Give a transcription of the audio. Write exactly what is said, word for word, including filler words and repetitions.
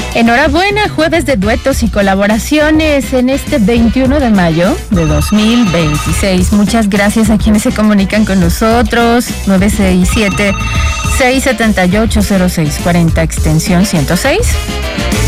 Enhorabuena, jueves de duetos y colaboraciones en este veintiuno de mayo de dos mil veintiséis. Muchas gracias a quienes se comunican con nosotros. nueve seis siete, seis siete ocho, cero seis cuatro cero, extensión ciento seis.